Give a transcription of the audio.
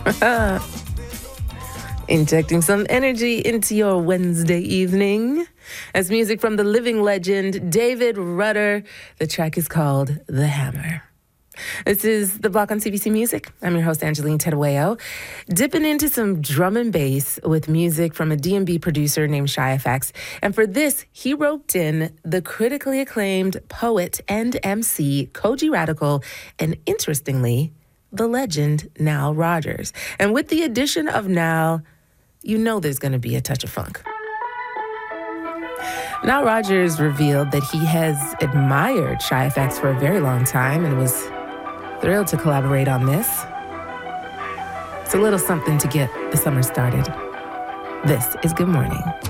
Injecting some energy into your Wednesday evening. As music from the living legend, David Rudder. The track is called The Hammer. This is The Block on CBC Music. I'm your host, Angeline Terueo. Dipping into some drum and bass with music from a D&B producer named Shy FX. And for this, he roped in the critically acclaimed poet and MC, Kojey Radical, and interestingly, the legend, Nile Rodgers. And with the addition of Nile, you know there's going to be a touch of funk. Nile Rodgers revealed that he has admired Shy FX for a very long time and was thrilled to collaborate on this. It's a little something to get the summer started. This is Good Morning.